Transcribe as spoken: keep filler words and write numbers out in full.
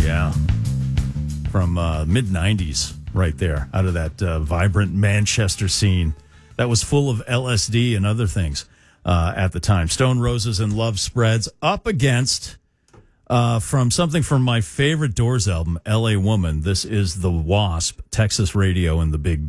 yeah. From uh, mid nineties, right there, out of that uh, vibrant Manchester scene that was full of L S D and other things uh, at the time. Stone Roses and Love Spreads up against, uh, from something from my favorite Doors album, L A Woman. This is The Wasp, Texas Radio and the Big B.